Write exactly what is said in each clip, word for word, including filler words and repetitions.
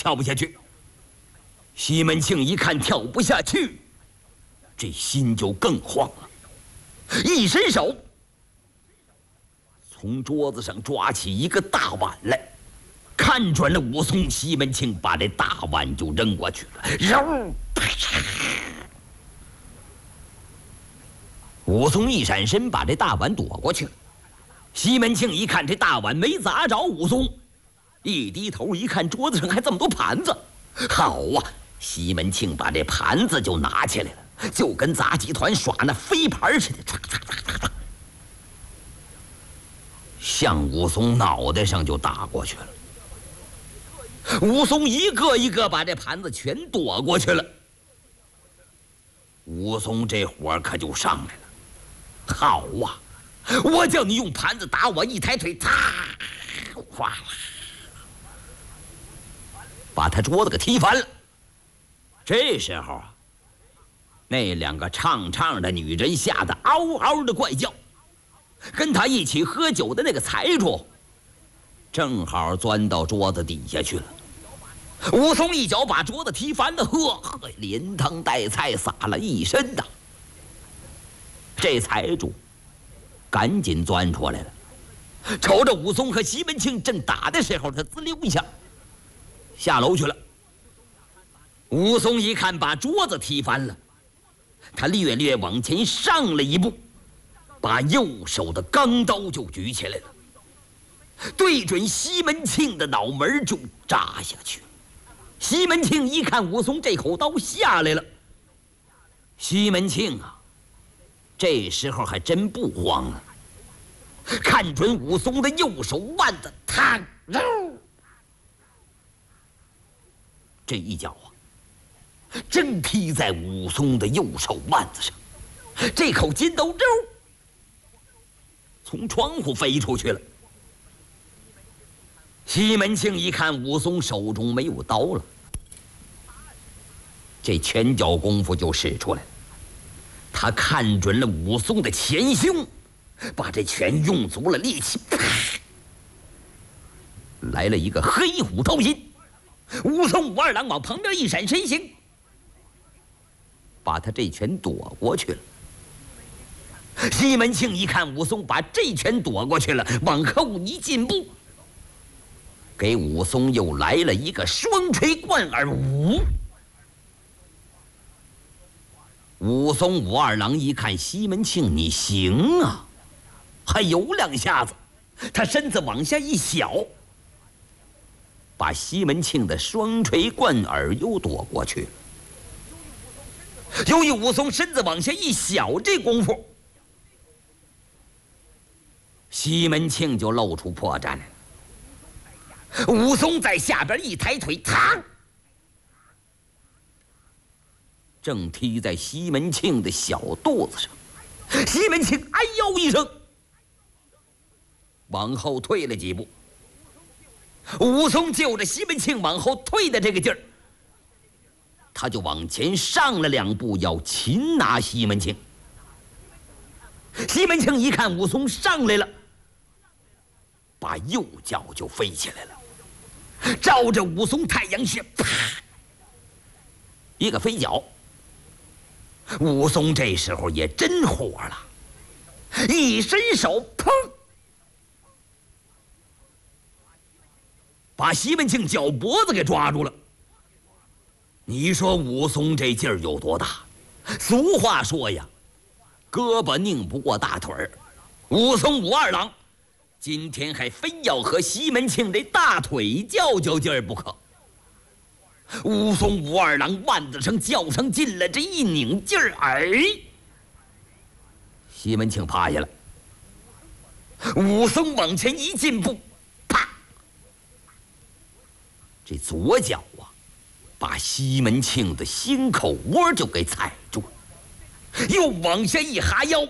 跳不下去。西门庆一看跳不下去，这心就更慌了，一伸手从桌子上抓起一个大碗来，看准了武松，西门庆把这大碗就扔过去了，揉，武松一闪身把这大碗躲过去了。西门庆一看这大碗没砸着武松，一低头一看桌子上还这么多盘子，好啊！西门庆把这盘子就拿起来了，就跟杂技团耍那飞盘似的，嚓嚓嚓嚓嚓，向武松脑袋上就打过去了。武松一个一个把这盘子全躲过去了。武松这火可就上来了，好啊！我叫你用盘子打我，一抬腿，嚓，哗啦，把他桌子给踢翻了。这时候啊，那两个唱唱的女人吓得嗷嗷的怪叫，跟他一起喝酒的那个财主，正好钻到桌子底下去了。武松一脚把桌子踢翻了，呵呵，连汤带菜撒了一身呐。这财主赶紧钻出来了，瞅着武松和西门庆正打的时候，他滋溜一下下楼去了。武松一看把桌子踢翻了，他略略往前上了一步，把右手的钢刀就举起来了，对准西门庆的脑门就扎下去。西门庆一看武松这口刀下来了，西门庆啊，这时候还真不慌了，看准武松的右手腕子，嘡，揉，这一脚啊，真踢在武松的右手腕子上，这口金刀肉从窗户飞出去了。西门庆一看武松手中没有刀了，这拳脚功夫就使出来了。他看准了武松的前胸，把这拳用足了力气，啪，来了一个黑虎掏心。武松武二郎往旁边一闪身形，把他这拳躲过去了。西门庆一看武松把这拳躲过去了，往后一进步，给武松又来了一个双锤贯耳舞。武松武二郎一看西门庆你行啊，还有两下子，他身子往下一小，把西门庆的双锤贯耳又躲过去了。由于武松身子往下一小，这功夫西门庆就露出破绽来了。武松在下边一抬腿，嘡，正踢在西门庆的小肚子上。西门庆哎呦一声，往后退了几步。武松就着西门庆往后退的这个劲儿，他就往前上了两步，要擒拿西门庆。西门庆一看武松上来了，把右脚就飞起来了，照着武松太阳穴，啪，一个飞脚。武松这时候也真火了，一伸手，砰，把西门庆脚脖子给抓住了。你说武松这劲儿有多大？俗话说呀，胳膊拧不过大腿儿。武松武二郎今天还非要和西门庆这大腿较较劲儿不可。武松武二郎腕子上较上劲了，这一拧劲儿，哎，西门庆趴下了。武松往前一进步，啪，这左脚啊，把西门庆的心口窝就给踩住了，又往下一哈腰，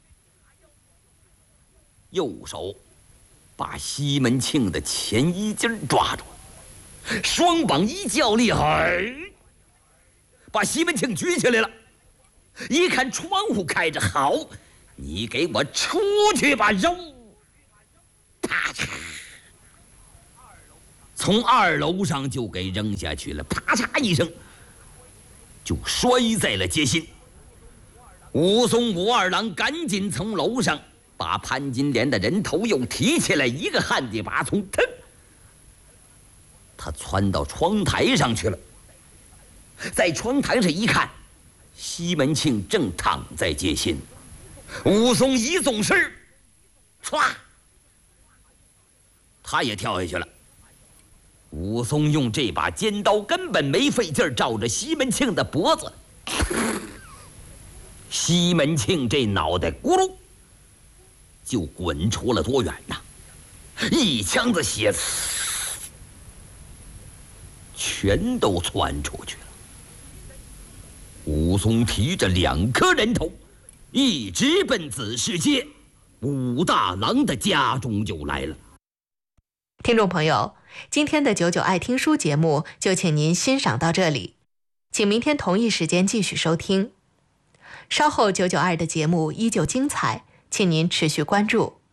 右手把西门庆的前衣襟抓住了，双膀一较力，哎，把西门庆举起来了。一看窗户开着，好，你给我出去吧！揉，啪嚓， 从二楼上就给扔下去了，啪嚓一声，就摔在了街心。武松武二郎赶紧从楼上把潘金莲的人头又提起来，一个旱地拔葱，腾，他窜到窗台上去了。在窗台上一看，西门庆正躺在街心。武松一纵身，唰，他也跳下去了。武松用这把尖刀根本没费劲儿，照着西门庆的脖子，西门庆这脑袋咕噜就滚出了多远呐！一腔子血全都窜出去了。武松提着两颗人头，一直奔子市街武大郎的家中就来了。 听众朋友，今天的九九爱听书节目就请您欣赏到这里，请明天同一时间继续收听。稍后九九二的节目依旧精彩，请您持续关注。